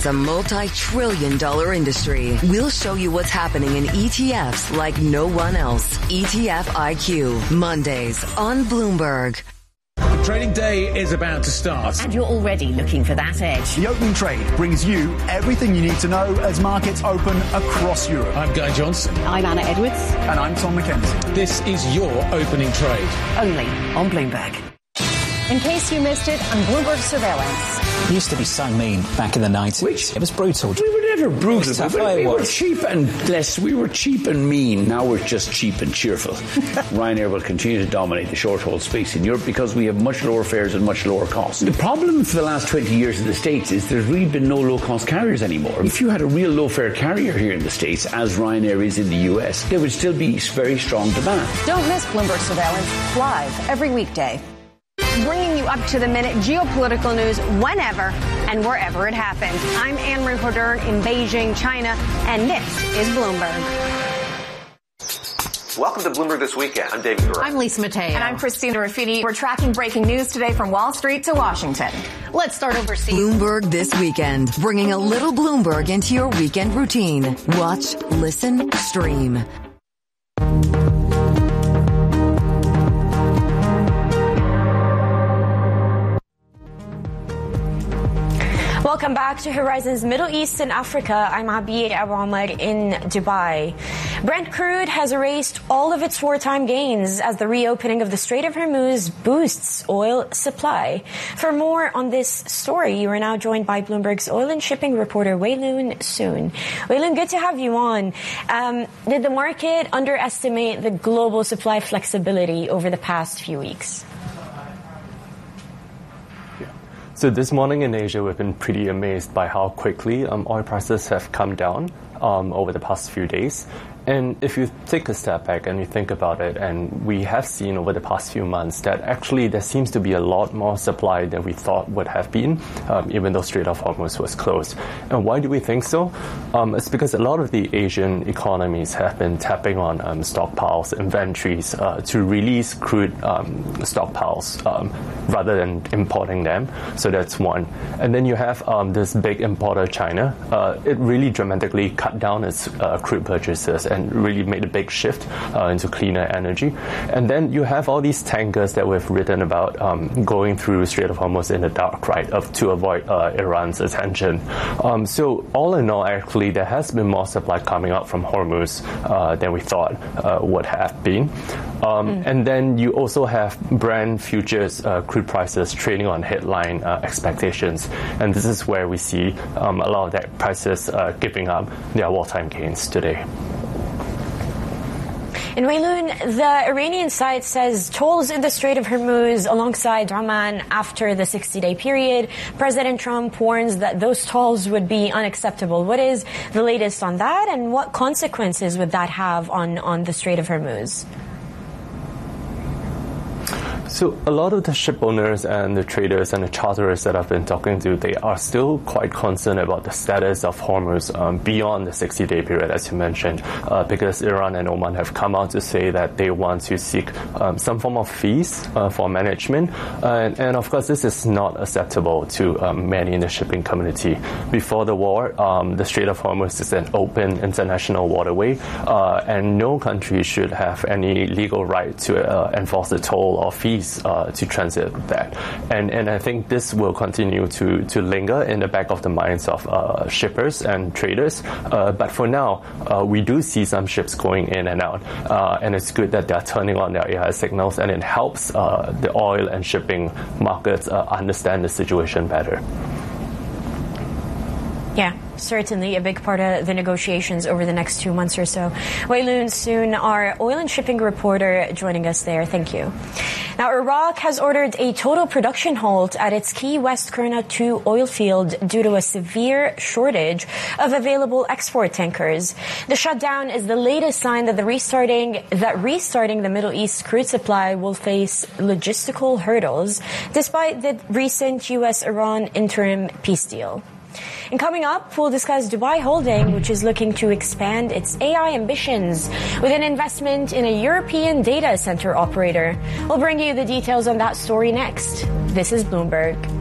It's a multi-trillion-dollar industry. We'll show you what's happening in ETFs like no one else. ETF IQ, Mondays on Bloomberg. Trading day is about to start. And you're already looking for that edge. The opening trade brings you everything you need to know as markets open across Europe. I'm Guy Johnson. I'm Anna Edwards. And I'm Tom McKenzie. This is your opening trade. Only on Bloomberg. In case you missed it, on Bloomberg Surveillance. He used to be so mean back in the 90s. It was brutal. We were never brutal. We were cheap and mean. Now we're just cheap and cheerful. Ryanair will continue to dominate the short-haul space in Europe because we have much lower fares and much lower costs. The problem for the last 20 years in the States is there's really been no low-cost carriers anymore. If you had a real low-fare carrier here in the States, as Ryanair is in the US, there would still be very strong demand. Don't miss Bloomberg Surveillance live every weekday. Bringing you up to the minute geopolitical news whenever and wherever it happens. I'm Anne-Marie Hodern in Beijing, China, and this is Bloomberg. Welcome to Bloomberg This Weekend. I'm David Gura. I'm Lisa Mateo. And I'm Christina Raffiti. We're tracking breaking news today from Wall Street to Washington. Let's start overseas. Bloomberg This Weekend, bringing a little Bloomberg into your weekend routine. Watch, listen, stream. Welcome back to Horizons Middle East and Africa. I'm Abir Abu Omar in Dubai. Brent crude has erased all of its wartime gains as the reopening of the Strait of Hormuz boosts oil supply. For more on this story, you are now joined by Bloomberg's oil and shipping reporter Wei Loon Soon. Wei Loon, good to have you on. Did the market underestimate the global supply flexibility over the past few weeks? So this morning in Asia, we've been pretty amazed by how quickly oil prices have come down over the past few days. And if you take a step back and you think about it, and we have seen over the past few months that actually there seems to be a lot more supply than we thought would have been, even though Strait of Hormuz was closed. And why do we think so? It's because a lot of the Asian economies have been tapping on stockpiles, inventories, to release crude stockpiles rather than importing them. So that's one. And then you have this big importer, China. It really dramatically cut down its crude purchases and really made a big shift into cleaner energy. And then you have all these tankers that we've written about going through Strait of Hormuz in the dark, right, to avoid Iran's attention. So all in all, actually, there has been more supply coming out from Hormuz than we thought would have been. And then you also have Brent futures crude prices trading on headline expectations. And this is where we see a lot of that prices giving up their wartime gains today. In Wei Loon, the Iranian side says tolls in the Strait of Hormuz alongside Oman after the 60-day period. President Trump warns that those tolls would be unacceptable. What is the latest on that, and what consequences would that have on the Strait of Hormuz? So a lot of the ship owners and the traders and the charterers that I've been talking to, they are still quite concerned about the status of Hormuz beyond the 60-day period, as you mentioned, because Iran and Oman have come out to say that they want to seek some form of fees for management. And of course, this is not acceptable to many in the shipping community. Before the war, the Strait of Hormuz is an open international waterway, and no country should have any legal right to enforce a toll or fees to transit that. And I think this will continue to linger in the back of the minds of shippers and traders. But for now, we do see some ships going in and out. And it's good that they're turning on their AI signals, and it helps the oil and shipping markets understand the situation better. Yeah, certainly a big part of the negotiations over the next 2 months or so. Wei Loon Soon, our oil and shipping reporter, joining us there. Thank you. Now, Iraq has ordered a total production halt at its Key West Kurna 2 oil field due to a severe shortage of available export tankers. The shutdown is the latest sign that restarting the Middle East crude supply will face logistical hurdles, despite the recent U.S.-Iran interim peace deal. And coming up, we'll discuss Dubai Holding, which is looking to expand its AI ambitions with an investment in a European data center operator. We'll bring you the details on that story next. This is Bloomberg.